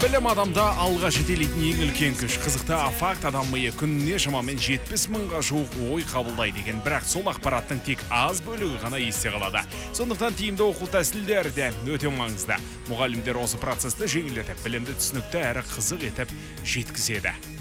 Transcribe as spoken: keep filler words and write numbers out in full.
Білім адамда алға жетелейтін ең үлкен күш. Қызықты факт адам миы күніне шамамен жетпіс мыңға жуық ой қабылдайды екен, бірақ сол ақпараттың тек аз бөлігі ғана есте қалады. Сондықтан тиімді оқу тәсілдері де өте маңызды. Мұғалімдер осы процесті жеңілдетіп, білімді түсінікті әрі қызық етіп жеткізеді.